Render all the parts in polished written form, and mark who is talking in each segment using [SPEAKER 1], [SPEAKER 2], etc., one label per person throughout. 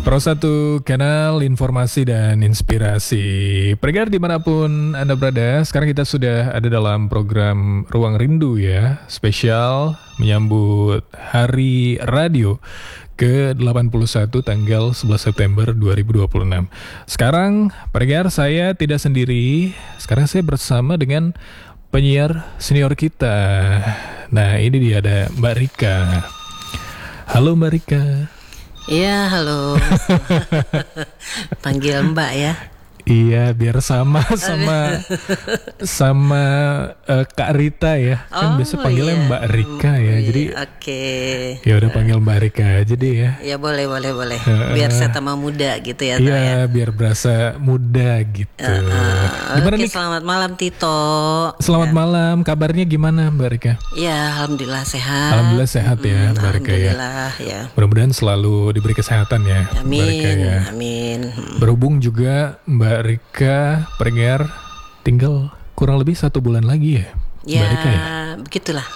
[SPEAKER 1] Pro 1 kanal informasi dan inspirasi. Pendengar dimanapun Anda berada, sekarang kita sudah ada dalam program Ruang Rindu ya, spesial menyambut Hari Radio ke-81 tanggal 11 September 2026. Sekarang pendengar, saya tidak sendiri, sekarang saya bersama dengan penyiar senior kita. Nah, ini dia, ada Mbak Rika. Halo Mbak Rika.
[SPEAKER 2] Iya, halo. Panggil Mbak ya.
[SPEAKER 1] Iya, biar sama Kak Rita ya. Kan biasa panggilnya Mbak Rika ya. Jadi
[SPEAKER 2] oke.
[SPEAKER 1] Ya udah panggil Mbak Rika aja deh ya.
[SPEAKER 2] Ya boleh. Biar saya tambah muda gitu ya.
[SPEAKER 1] Iya, biar berasa muda gitu. Gimana
[SPEAKER 2] Oke,
[SPEAKER 1] nih?
[SPEAKER 2] selamat malam Tito.
[SPEAKER 1] Selamat malam. Kabarnya gimana Mbak Rika?
[SPEAKER 2] Ya, alhamdulillah sehat.
[SPEAKER 1] Alhamdulillah sehat ya Mbak Rika ya.
[SPEAKER 2] Alhamdulillah ya.
[SPEAKER 1] Mudah-mudahan selalu diberi kesehatan ya Mbak Rika
[SPEAKER 2] Amin.
[SPEAKER 1] ya.
[SPEAKER 2] Amin.
[SPEAKER 1] Berhubung juga Mbak Rika pendengar tinggal kurang lebih 1 bulan lagi ya
[SPEAKER 2] Ya,
[SPEAKER 1] Mbak Rika ya?
[SPEAKER 2] Begitulah.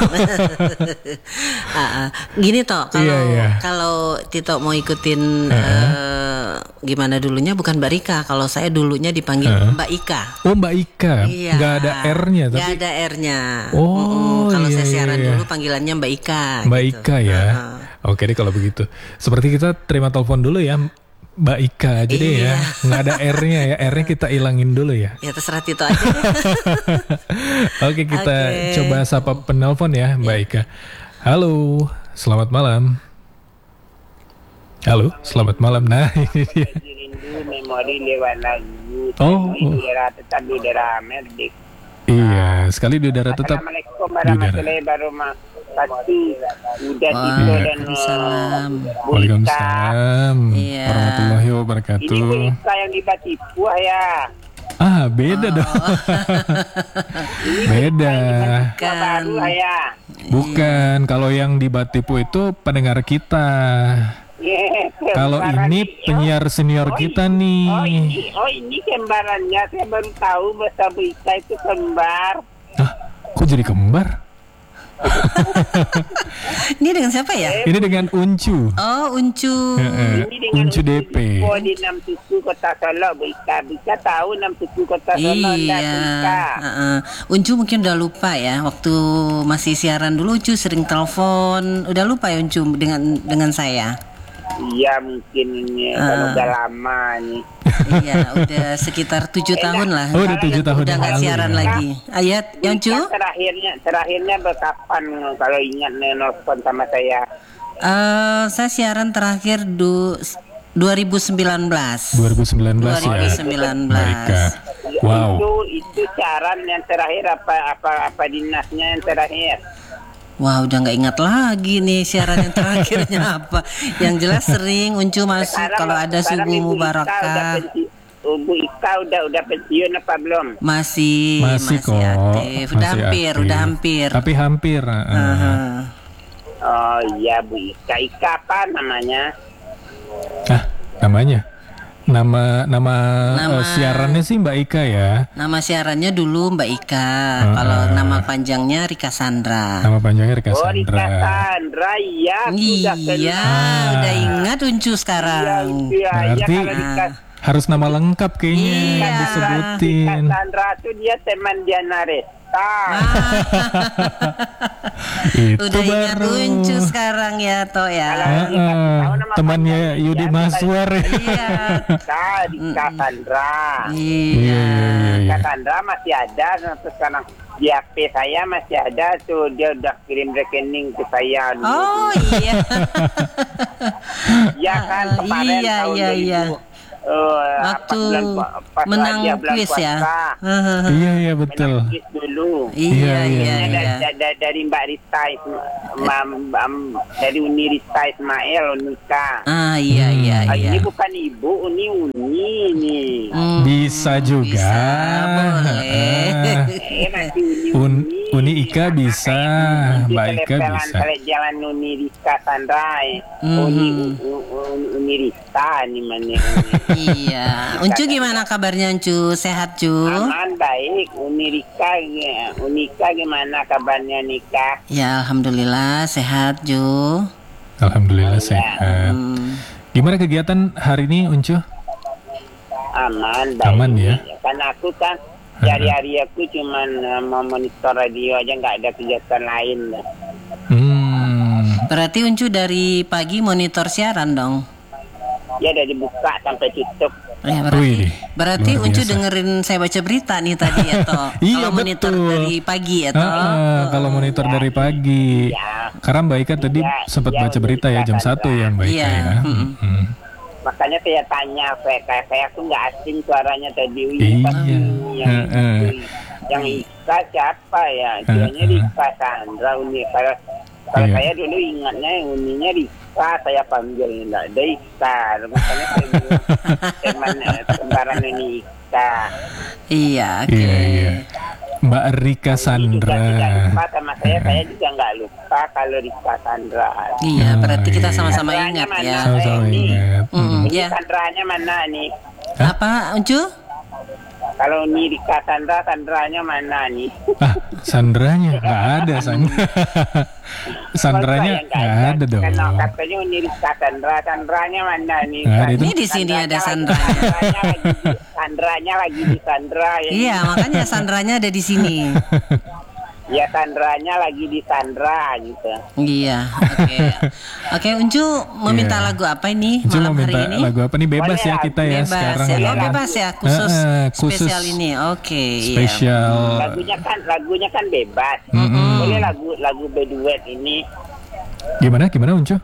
[SPEAKER 2] Gini toh, kalau Tito mau ikutin gimana dulunya, bukan Mbak Rika. Kalau saya dulunya dipanggil Mbak Ika.
[SPEAKER 1] Oh, Mbak Ika.
[SPEAKER 2] Iya.
[SPEAKER 1] Nggak ada R-nya tapi.
[SPEAKER 2] Nggak ada R-nya.
[SPEAKER 1] iya,
[SPEAKER 2] Kalau saya siaran
[SPEAKER 1] iya.
[SPEAKER 2] dulu panggilannya Mbak Ika.
[SPEAKER 1] Mbak
[SPEAKER 2] gitu.
[SPEAKER 1] Ika ya. Oke deh kalau begitu. Seperti kita terima telepon dulu ya Mbak Ika aja deh ya. Nggak ada R-nya ya. R-nya kita ilangin dulu ya.
[SPEAKER 2] Ya terserah Tito aja.
[SPEAKER 1] Oke, kita coba sapa penelpon ya Mbak Ika. Halo, selamat malam. Halo, selamat malam. Nah, ini dia.
[SPEAKER 3] Memori lewat lagu. Udara tetap di udara merdik.
[SPEAKER 1] Iya, sekali di udara tetap.
[SPEAKER 3] Assalamualaikum warahmatullahi wabarakatuh. Pasti udah Tito dan
[SPEAKER 1] Waalaikumsalam
[SPEAKER 2] Iya.
[SPEAKER 1] warahmatullahi
[SPEAKER 3] ini
[SPEAKER 1] wabarakatuh.
[SPEAKER 3] berita yang di Batipuah ya.
[SPEAKER 1] Beda dong. Beda.
[SPEAKER 3] Baru ya.
[SPEAKER 1] Bukan, kalau yang di Batipu itu pendengar kita. Kalau ini penyiar senior kita nih.
[SPEAKER 3] ini kembarannya. Saya baru tahu bahasa berita itu kembar.
[SPEAKER 1] Hah, kok jadi kembar?
[SPEAKER 2] Ini dengan siapa ya?
[SPEAKER 1] Ini dengan Uncu.
[SPEAKER 2] Oh, Uncu.
[SPEAKER 3] Ini dengan
[SPEAKER 1] Uncu DP.
[SPEAKER 3] di 6 suku Kota Solo. Bisa tahu 6 suku Kota Solo.
[SPEAKER 2] Iya. Uncu mungkin udah lupa ya. Waktu masih siaran dulu Uncu sering telepon. Udah lupa ya Uncu dengan saya.
[SPEAKER 3] Iya mungkin kalau udah lama nih.
[SPEAKER 2] Iya, udah sekitar 7 tahun lah.
[SPEAKER 1] Oh, udah 7 tahun.
[SPEAKER 2] Udah nggak siaran lagi. Ayat, Uncu?
[SPEAKER 3] Terakhirnya berkapan kalau ingat nelpon sama saya?
[SPEAKER 2] Saya siaran terakhir 2019
[SPEAKER 1] 2019 ya.
[SPEAKER 2] 2019.
[SPEAKER 1] Mereka. Wow.
[SPEAKER 3] Itu siaran yang terakhir apa dinasnya yang terakhir?
[SPEAKER 2] Wah, udah nggak ingat lagi nih siaran yang terakhirnya apa. Yang jelas sering Uncu masuk kalau ada subuh mubarakah.
[SPEAKER 3] Bu Ika udah pensiun apa belum?
[SPEAKER 2] Masih
[SPEAKER 1] kok.
[SPEAKER 2] aktif. Udah hampir.
[SPEAKER 1] Tapi hampir.
[SPEAKER 3] Oh iya Bu Ika. Ika apa namanya?
[SPEAKER 1] Namanya? Nama siarannya sih Mbak Ika ya.
[SPEAKER 2] Nama siarannya dulu Mbak Ika. Kalau nama panjangnya Rika Sandra.
[SPEAKER 1] Nama panjangnya Rika Sandra.
[SPEAKER 3] Oh, Rika Sandra, iya.
[SPEAKER 2] Iya, udah ingat Uncu sekarang.
[SPEAKER 1] Berarti harus nama lengkap kayaknya disebutin.
[SPEAKER 3] Rika Sandra itu dia teman Diana Resta.
[SPEAKER 1] Itu
[SPEAKER 2] udah ingat
[SPEAKER 1] baru.
[SPEAKER 2] Uncu sekarang ya Toh ya.
[SPEAKER 1] Temannya Yudi Maswar ya.
[SPEAKER 2] Iya.
[SPEAKER 3] Rika Sandra.
[SPEAKER 2] Iya.
[SPEAKER 3] Rika Sandra masih ada sampai sekarang. Di HP saya masih ada tuh, dia udah kirim rekening ke saya.
[SPEAKER 2] Oh iya.
[SPEAKER 3] Iya kan kemarin tahun 2000.
[SPEAKER 2] Waktu menang kuis ya.
[SPEAKER 1] Iya betul.
[SPEAKER 3] Kuis dulu.
[SPEAKER 2] Iya.
[SPEAKER 3] Dari Mbak Rista, dari Uni Rista Ismail Unika.
[SPEAKER 2] Iya.
[SPEAKER 3] Ini bukan ibu, Uni nih.
[SPEAKER 1] Bisa juga.
[SPEAKER 2] Bisa, boleh.
[SPEAKER 1] Uni Ika bisa, Mbak Ika bisa.
[SPEAKER 3] Kalau jalan Uni Rista Sandra, Uni Rista nih mana.
[SPEAKER 2] Iya. Uncu gimana kabarnya Uncu? Sehat Cu?
[SPEAKER 3] Aman baik. Unika gimana kabarnya Nika?
[SPEAKER 2] Ya alhamdulillah sehat Ju.
[SPEAKER 1] Alhamdulillah sehat. Gimana kegiatan hari ini, Uncu?
[SPEAKER 3] Aman, baik.
[SPEAKER 1] Aman ya?
[SPEAKER 3] Karena aku kan hari-hari aku cuman memonitor radio aja, nggak ada kegiatan lain.
[SPEAKER 2] Berarti Uncu dari pagi monitor siaran dong?
[SPEAKER 3] Ya dari buka sampai tutup.
[SPEAKER 2] Ya, berarti Uncu dengerin saya baca berita nih tadi ya toh.
[SPEAKER 1] Iya,
[SPEAKER 2] kalau monitor dari pagi ya toh.
[SPEAKER 1] Kalau monitor dari pagi. Karena Mbak Ika tadi sempat baca berita ya jam 1 ya Mbak Ika ya.
[SPEAKER 3] Makanya saya tanya, saya tuh nggak asing suaranya tadi. Yang Ika siapa ya? Kiranya Rika Sandra Uni. Kalau saya dulu ingatnya Uninya Rika, saya panggil nggak ada Ika. Makanya saya bilang sembaran Uni Ika.
[SPEAKER 2] Iya.
[SPEAKER 1] Mbak Rika Sandra.
[SPEAKER 3] Tidak lupa sama saya juga nggak lupa kalau Rika Sandra.
[SPEAKER 2] Iya, berarti kita sama-sama ingat ya.
[SPEAKER 1] Sama-sama ingat.
[SPEAKER 3] Ini Sandranya mana nih?
[SPEAKER 2] Apa, Uncu?
[SPEAKER 3] Kalau ini Rika Sandra, Sandranya mana nih?
[SPEAKER 1] Sandranya nggak ada, Sandranya nggak ada dong.
[SPEAKER 3] Kalau katanya ini Rika Sandra, Sandranya mana nih?
[SPEAKER 2] Ini di sini ada Sandranya.
[SPEAKER 3] Sandranya lagi di Sandra. Ya.
[SPEAKER 2] Iya, makanya Sandranya ada di sini.
[SPEAKER 3] Ya, Sandranya lagi di Sandra gitu.
[SPEAKER 2] Iya, oke. Uncu meminta lagu apa ini
[SPEAKER 1] Uncu
[SPEAKER 2] malam hari ini?
[SPEAKER 1] Lagu apa nih? Bebas ya kita ya sekarang.
[SPEAKER 2] Bebas ya, khusus spesial ini. Oke.
[SPEAKER 1] Spesial.
[SPEAKER 3] Lagunya kan bebas. Boleh lagu berduet ini.
[SPEAKER 1] Gimana Uncu?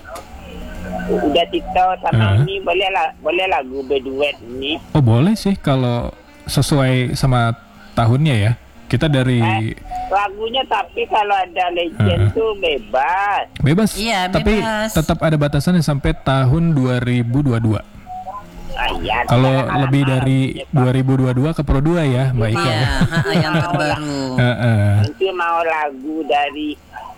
[SPEAKER 3] Udah Tito sama ini boleh lagu berduet ini.
[SPEAKER 1] Oh boleh sih kalau sesuai sama tahunnya ya. Kita dari
[SPEAKER 3] lagunya, tapi kalau ada legend tuh bebas.
[SPEAKER 1] Bebas.
[SPEAKER 2] Iya,
[SPEAKER 1] tapi tetap ada batasannya sampai tahun 2022.
[SPEAKER 3] Ya,
[SPEAKER 1] kalau lebih dari 2022 ke Pro 2 ya, Mbak Ika.
[SPEAKER 2] Iya, yang terbaru.
[SPEAKER 3] Nanti mau lagu dari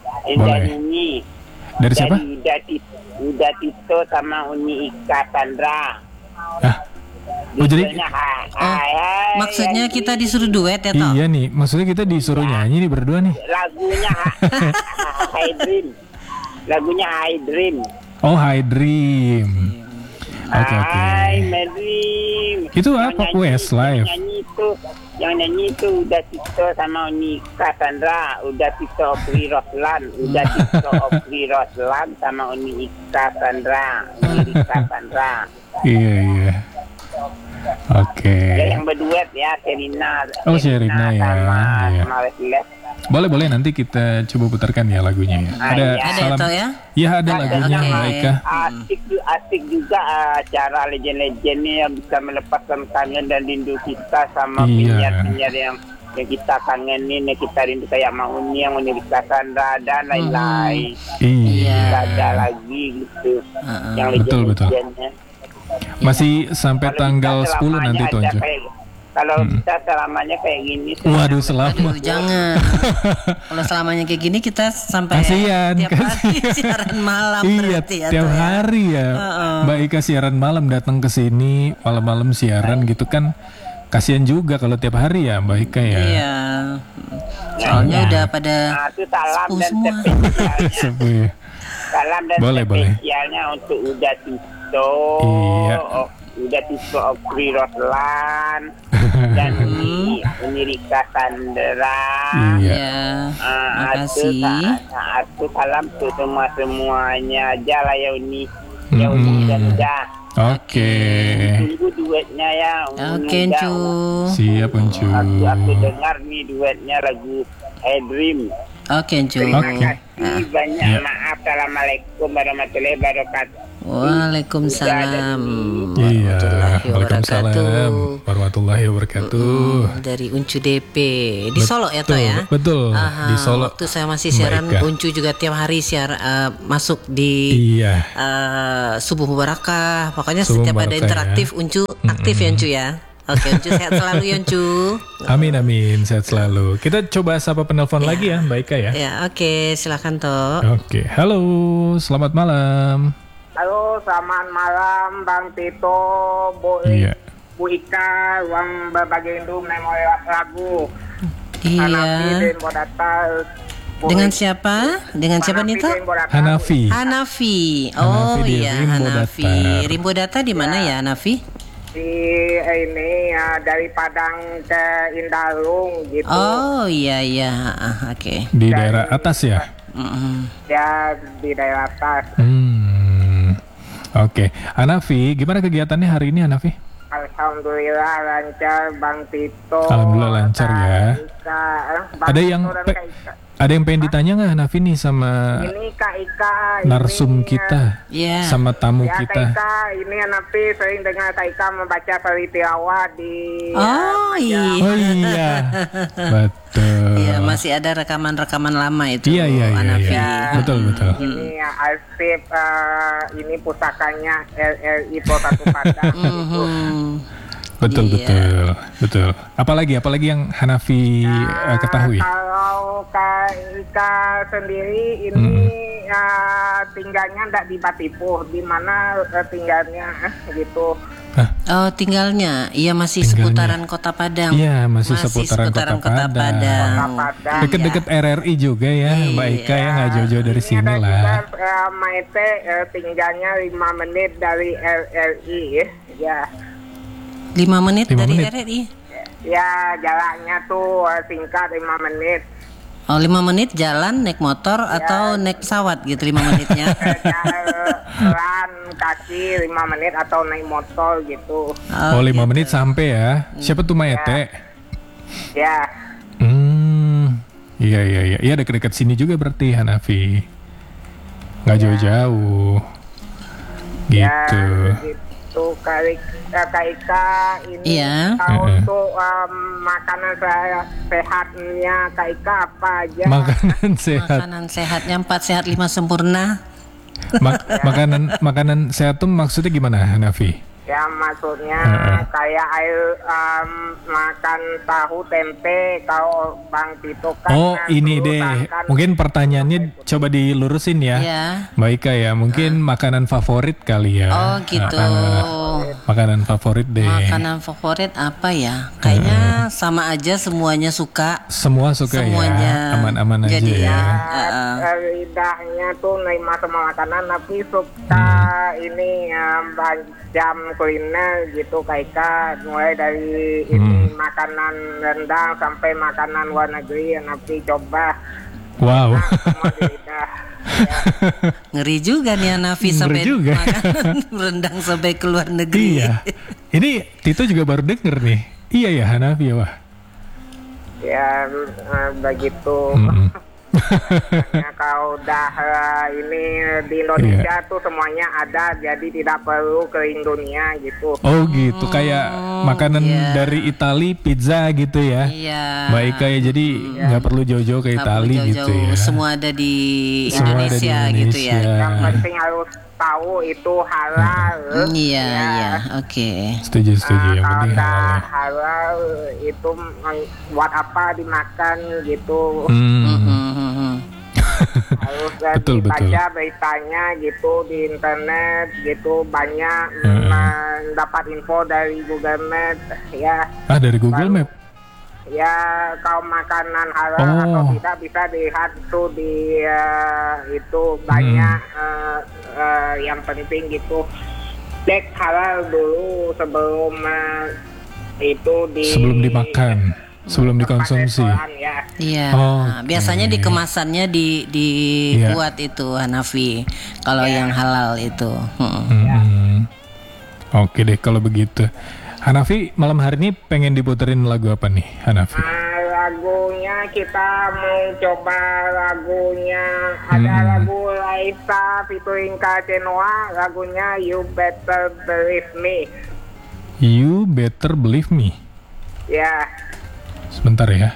[SPEAKER 3] ini.
[SPEAKER 1] Dari siapa?
[SPEAKER 3] Udah Tito sama Uni Ika Sandra.
[SPEAKER 1] Oh jadi
[SPEAKER 3] ya,
[SPEAKER 2] maksudnya kita disuruh duet ya toh?
[SPEAKER 1] Iya nih, maksudnya kita disuruh nyanyi nih berdua nih.
[SPEAKER 3] Lagunya High Dream. Lagunya High Dream.
[SPEAKER 1] Oh, High Dream. Oke.
[SPEAKER 3] High Dream.
[SPEAKER 1] Itu apa? Westlife.
[SPEAKER 3] Yang nyanyi itu udah Tito sama Unika Sandra, udah Tito Opri Roslan, udah Tito Opri Roslan sama Unika Sandra, Unika Sandra.
[SPEAKER 1] Iya. Oke.
[SPEAKER 3] Ya, yang berduet ya Sherina.
[SPEAKER 1] Oh, Sherina ya.
[SPEAKER 3] Sama Leslie.
[SPEAKER 1] Boleh nanti kita coba putarkan ya lagunya ya. Ada salam.
[SPEAKER 2] Ya?
[SPEAKER 1] Iya ada lagunya Mbak Ika.
[SPEAKER 3] Asik juga acara legend-legendnya yang bisa melepaskan kangen dan rindu kita sama penyiar-penyiar yang kita kangenin, yang kita rindu kayak Mauni, yang Rika Sandra dan lain-lain.
[SPEAKER 1] Iya.
[SPEAKER 3] Ada lagi gitu. Yang legend-legendnya.
[SPEAKER 1] Masih sampai tanggal 10 nanti tuh Uncu.
[SPEAKER 3] Kalau kita selamanya kayak gini.
[SPEAKER 1] Waduh, selama.
[SPEAKER 2] Jangan. Kalau selamanya kayak gini kita sampai tiap hari siaran malam.
[SPEAKER 1] Iya, tiap hari ya. Mbak Ika siaran malam datang ke sini, malam-malam siaran gitu kan. Kasihan juga kalau tiap hari ya Mbak Ika ya.
[SPEAKER 2] Iya. Soalnya udah pada
[SPEAKER 3] salam dan
[SPEAKER 1] sepuh.
[SPEAKER 3] Salam dan spesialnya untuk Udah Tito.
[SPEAKER 1] Iya.
[SPEAKER 3] Udah Tito Opri Roslan dan Uni Rika Sandra.
[SPEAKER 2] Iya. Makasih.
[SPEAKER 3] Aku salam untuk semuanya aja lah ya Uni. Ya Uni dan udah.
[SPEAKER 1] Oke.
[SPEAKER 3] Tunggu duetnya ya.
[SPEAKER 2] Oke, Uncu.
[SPEAKER 1] Siap Uncu.
[SPEAKER 3] Aku dengar nih duetnya lagu Dream.
[SPEAKER 2] Oke, Uncu.
[SPEAKER 3] Terima kasih banyak. Maaf. Assalamualaikum warahmatullahi wabarakatuh.
[SPEAKER 2] Waalaikumsalam.
[SPEAKER 1] Iya, waalaikumsalam warahmatullahi wabarakatuh.
[SPEAKER 2] Dari Uncu DP di Solo ya toh ya.
[SPEAKER 1] Betul. Di Solo.
[SPEAKER 2] Waktu saya masih siaran, Uncu juga tiap hari masuk di Subuh Mubarakah. Pokoknya setiap ada interaktif Uncu aktif ya Uncu ya. Oke, Uncu sehat selalu ya Uncu.
[SPEAKER 1] Amin, sehat selalu. Kita coba sapa penelpon lagi ya Mbak Ika ya.
[SPEAKER 2] Ya, oke, silakan toh.
[SPEAKER 1] Oke, halo, selamat malam.
[SPEAKER 3] Halo, selamat malam Bang Tito, Bu Ika, ruang berbagi rindu memori lagu.
[SPEAKER 2] Iya.
[SPEAKER 3] Mau datang
[SPEAKER 2] Dengan siapa? Dengan siapa nih toh?
[SPEAKER 1] Hanafi.
[SPEAKER 2] Hanafi. Oh
[SPEAKER 1] Hanafi
[SPEAKER 2] iya, Hanafi. Rimbo Data di mana ya, Hanafi?
[SPEAKER 3] Di ini ya, dari Padang ke Indalung gitu.
[SPEAKER 2] Oh iya, oke.
[SPEAKER 1] Di daerah atas ya?
[SPEAKER 3] Ya, di daerah atas.
[SPEAKER 1] Oke. Hanafi, gimana kegiatannya hari ini, Hanafi?
[SPEAKER 3] Alhamdulillah lancar, Bang Tito.
[SPEAKER 1] Alhamdulillah lancar ya. Ada yang pengen ditanya nggak, Hanafi nih, sama
[SPEAKER 3] ini Kak Ika,
[SPEAKER 1] narsum
[SPEAKER 3] ini,
[SPEAKER 1] kita, sama tamu
[SPEAKER 3] ya,
[SPEAKER 1] kita.
[SPEAKER 3] Kak Ika, ini Hanafi sering dengar Kak Ika membaca seri tilawah di.
[SPEAKER 2] Oh iya.
[SPEAKER 1] Betul.
[SPEAKER 2] Iya, masih ada rekaman-rekaman lama itu.
[SPEAKER 1] Iya.
[SPEAKER 2] Hanafi.
[SPEAKER 1] Betul.
[SPEAKER 3] Ini arsip ini pusakanya RRI Satu Padang.
[SPEAKER 1] Betul. Apalagi yang Hanafi ketahui?
[SPEAKER 3] Kalau Kak Ika sendiri ini tinggalnya tidak di Batipuh, di mana tinggalnya gitu.
[SPEAKER 2] Oh, tinggalnya, iya masih seputaran Kota Padang.
[SPEAKER 1] Iya, masih seputaran Kota Padang. Deket-deket RRI juga ya, Mbak Ika ya, nggak jauh-jauh dari sini lah.
[SPEAKER 3] Maite tinggalnya 5 menit dari RRI ya.
[SPEAKER 2] 5 menit dari RRI?
[SPEAKER 3] Ya, jalannya tuh singkat 5 menit.
[SPEAKER 2] Oh, 5 menit jalan naik motor atau naik pesawat gitu 5 menitnya?
[SPEAKER 3] Jalan kaki 5 menit atau naik motor gitu.
[SPEAKER 1] Oh, 5 menit sampai ya. Siapa tuh Maete?
[SPEAKER 3] Ya.
[SPEAKER 1] Iya, dekat-dekat sini juga berarti, Hanafi. Nggak jauh-jauh. Gitu.
[SPEAKER 3] Tuh Kak Ika ini untuk makanan sehatnya Kak Ika apa aja?
[SPEAKER 1] Makanan
[SPEAKER 2] sehatnya 4 sehat 5 sempurna.
[SPEAKER 1] Makanan sehat tuh maksudnya gimana, Hanafi?
[SPEAKER 3] Ya maksudnya kayak makan tahu tempe. Kalau Bang Tito kan
[SPEAKER 1] ini deh, mungkin pertanyaannya coba dilurusin ya, Mbak Ika ya. Mungkin makanan favorit kali ya.
[SPEAKER 2] Oh gitu.
[SPEAKER 1] Makanan favorit deh.
[SPEAKER 2] Makanan favorit apa ya? Kayaknya sama aja, semuanya suka.
[SPEAKER 1] Semua suka
[SPEAKER 2] semuanya.
[SPEAKER 1] Ya. Aman-aman aja ya.
[SPEAKER 3] Lidahnya tuh nerima semua makanan, tapi suka ini jam kuliner gitu Kak Ika, mulai dari ini makanan rendang sampai makanan luar negeri yang nanti coba.
[SPEAKER 1] Wow.
[SPEAKER 2] Ngeri juga nih Hanafi sampai makanan rendang sampai ke luar negeri.
[SPEAKER 1] Iya. Ini Tito juga baru denger nih. Iya ya, Hanafi ya, Wah.
[SPEAKER 3] Ya begitu. Kalau udah ini di Indonesia tuh semuanya ada, jadi tidak perlu ke Indonesia gitu.
[SPEAKER 1] Oh gitu, kayak makanan dari Itali, pizza gitu ya. Mbak Ika ya, jadi nggak perlu jauh-jauh ke Itali gitu ya.
[SPEAKER 2] Semua ada di Indonesia gitu ya.
[SPEAKER 3] Yang penting harus tahu itu halal.
[SPEAKER 2] Iya, oke.
[SPEAKER 1] Setuju. Yang penting halal.
[SPEAKER 3] Halal itu buat apa dimakan gitu. Harus dibaca beritanya gitu di internet gitu, banyak dapat info dari Google Map ya.
[SPEAKER 1] Dari Google Map?
[SPEAKER 3] Ya, kalau makanan halal atau tidak bisa dilihat tuh di itu banyak yang penting gitu. Cek halal dulu sebelum sebelum
[SPEAKER 1] dimakan. Sebelum dikonsumsi.
[SPEAKER 2] Iya. Biasanya di kemasannya dibuat itu Hanafi. Kalau yang halal itu.
[SPEAKER 1] Oke deh kalau begitu. Hanafi, malam hari ini pengen diputerin lagu apa nih, Hanafi?
[SPEAKER 3] Lagunya kita mau coba lagunya ada lagu Laisa featuring Kak Cenoa, lagunya You Better Believe Me.
[SPEAKER 1] You Better Believe Me.
[SPEAKER 3] Ya.
[SPEAKER 1] Sebentar ya.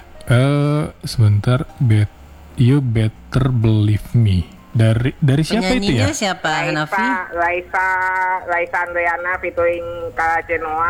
[SPEAKER 1] You Better Believe Me. Dari siapa itu ya?
[SPEAKER 2] Penyanyinya siapa, Hanafi?
[SPEAKER 3] Laisa Andriana featuring Kak Cenoa.